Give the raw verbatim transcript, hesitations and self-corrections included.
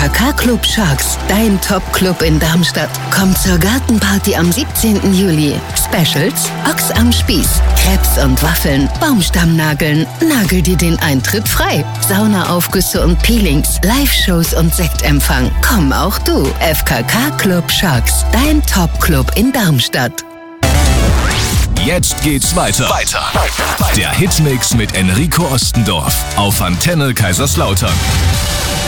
K K Club Sharks, dein Top-Club in Darmstadt. Komm zur Gartenparty am siebzehnten Juli. Specials: Ochs am Spieß, Crepes und Waffeln, Baumstammnageln. Nagel dir den Eintritt frei. Saunaaufgüsse und Peelings, Live-Shows und Sektempfang. Komm auch du. F K K Club Sharks, dein Top-Club in Darmstadt. Jetzt geht's weiter. Weiter. Der Hitmix mit Enrico Ostendorf auf Antenne Kaiserslautern.